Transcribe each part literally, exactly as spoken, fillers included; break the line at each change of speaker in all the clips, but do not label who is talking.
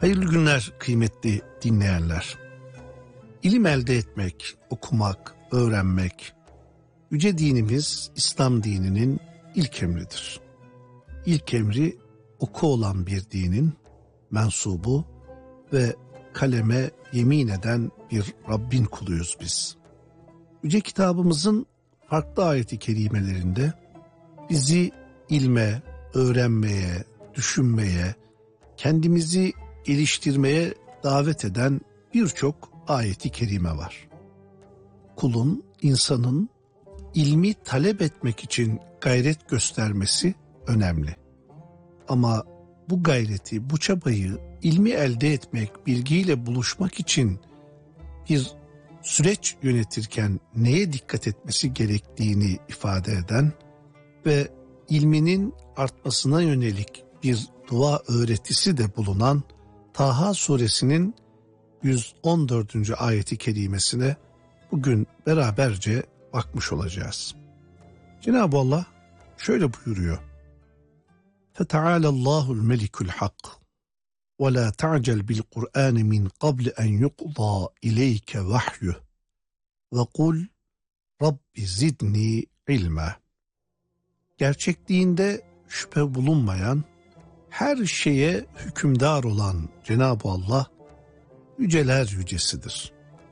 Hayırlı günler kıymetli dinleyenler. İlim elde etmek, okumak, öğrenmek, yüce dinimiz İslam dininin ilk emridir. İlk emri oku olan bir dinin mensubu ve kaleme yemin eden bir Rabbin kuluyuz biz. Yüce kitabımızın farklı ayet-i kerimelerinde bizi ilme, öğrenmeye, düşünmeye, kendimizi geliştirmeye davet eden birçok ayet-i kerime var. Kulun, insanın ilmi talep etmek için gayret göstermesi önemli. Ama bu gayreti, bu çabayı ilmi elde etmek, bilgiyle buluşmak için bir süreç yönetirken neye dikkat etmesi gerektiğini ifade eden ve ilminin artmasına yönelik bir dua öğretisi de bulunan Taha suresinin yüz on dördüncü ayeti kerimesine bugün beraberce bakmış olacağız. Cenab-ı Allah şöyle buyuruyor. فَتَعَالَ اللّٰهُ الْمَلِكُ الْحَقِّ وَلَا تَعْجَلْ بِالْقُرْآنِ مِنْ قَبْلِ أَنْ يُقْضَى إِلَيْكَ وَحْيُهُ وَقُلْ رَبِّ زِدْنِي عِلْمًا. Gerçekliğinde şüphe bulunmayan, her şeye hükümdar olan Cenab-ı Allah yüceler yücesidir.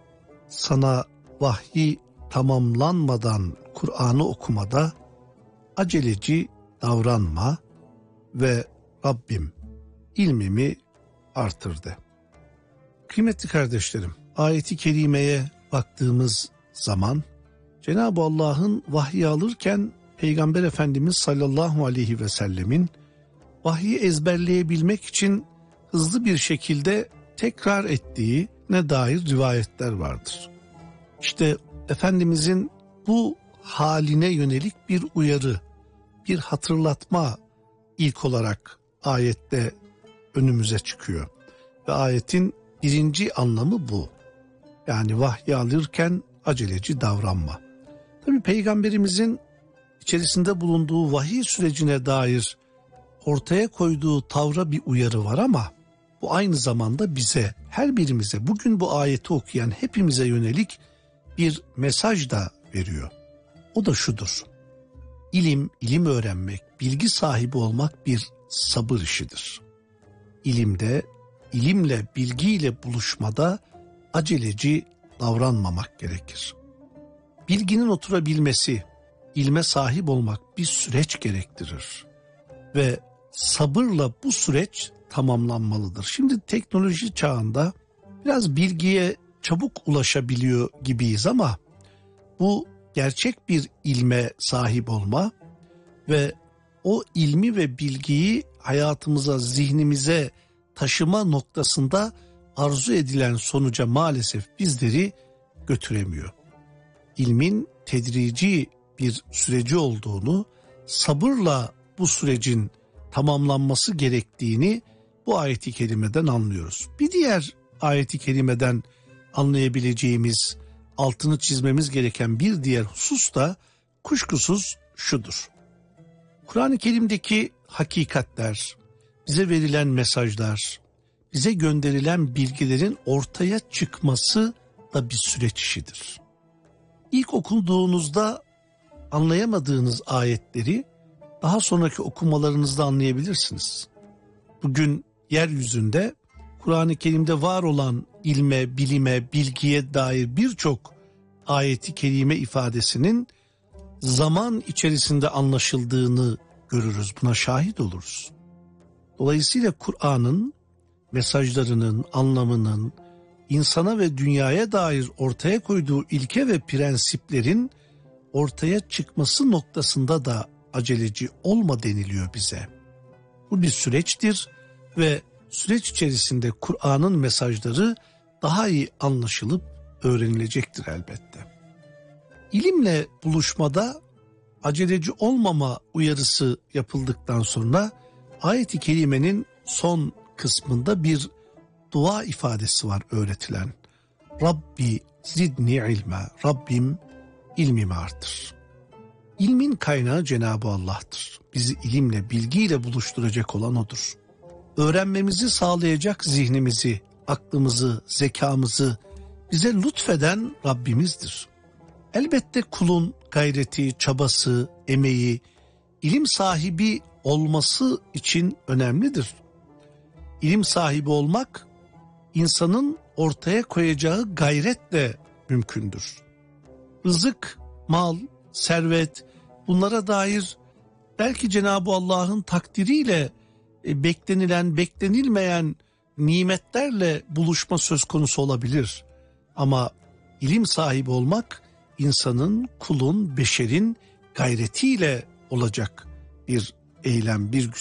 Sana vahyi tamamlanmadan Kur'an'ı okumada aceleci davranma ve Rabbim ilmimi artırdı. Kıymetli kardeşlerim, ayeti kerimeye baktığımız zaman Cenab-ı Allah'ın vahyi alırken Peygamber Efendimiz sallallahu aleyhi ve sellemin vahyi ezberleyebilmek için hızlı bir şekilde tekrar ettiğine dair rivayetler vardır. İşte Efendimizin bu haline yönelik bir uyarı, bir hatırlatma ilk olarak ayette önümüze çıkıyor. Ve ayetin birinci anlamı bu. Yani vahyi alırken aceleci davranma. Tabii Peygamberimizin içerisinde bulunduğu vahiy sürecine dair ortaya koyduğu tavra bir uyarı var ama bu aynı zamanda bize, her birimize, bugün bu ayeti okuyan hepimize yönelik bir mesaj da veriyor. O da şudur: İlim, ilim öğrenmek, bilgi sahibi olmak bir sabır işidir. İlimde, ilimle, bilgiyle buluşmada aceleci davranmamak gerekir. Bilginin oturabilmesi, ilme sahip olmak bir süreç gerektirir. Ve sabırla bu süreç tamamlanmalıdır. Şimdi teknoloji çağında biraz bilgiye çabuk ulaşabiliyor gibiyiz ama bu gerçek bir ilme sahip olma ve o ilmi ve bilgiyi hayatımıza, zihnimize taşıma noktasında arzu edilen sonuca maalesef bizleri götüremiyor. İlmin tedrici bir süreci olduğunu, sabırla bu sürecin tamamlanması gerektiğini bu ayet-i kerimeden anlıyoruz. Bir diğer ayet-i kerimeden anlayabileceğimiz, altını çizmemiz gereken bir diğer husus da kuşkusuz şudur: Kur'an-ı Kerim'deki hakikatler, bize verilen mesajlar, bize gönderilen bilgilerin ortaya çıkması da bir süreç işidir. İlk okuduğunuzda anlayamadığınız ayetleri daha sonraki okumalarınızda anlayabilirsiniz. Bugün yeryüzünde Kur'an-ı Kerim'de var olan ilme, bilime, bilgiye dair birçok ayeti kerime ifadesinin zaman içerisinde anlaşıldığını görürüz, buna şahit oluruz. Dolayısıyla Kur'an'ın mesajlarının, anlamının, insana ve dünyaya dair ortaya koyduğu ilke ve prensiplerin ortaya çıkması noktasında da aceleci olma deniliyor bize. Bu bir süreçtir ve süreç içerisinde Kur'an'ın mesajları daha iyi anlaşılıp öğrenilecektir elbette. İlimle buluşmada aceleci olmama uyarısı yapıldıktan sonra ayet-i kerimenin son kısmında bir dua ifadesi var öğretilen. Rabbi zidni ilme, Rabbim ilmimi artır. İlmin kaynağı Cenab-ı Allah'tır. Bizi ilimle, bilgiyle buluşturacak olan O'dur. öğrenmemizi sağlayacak zihnimizi, aklımızı, zekamızı bize lütfeden Rabbimizdir. Elbette kulun gayreti, çabası, emeği, ilim sahibi olması için önemlidir. İlim sahibi olmak, insanın ortaya koyacağı gayretle mümkündür. Rızık, mal, servet, bunlara dair belki Cenab-ı Allah'ın takdiriyle e, beklenilen, beklenilmeyen nimetlerle buluşma söz konusu olabilir. Ama ilim sahibi olmak, insanın, kulun, beşerin gayretiyle olacak bir eylem, bir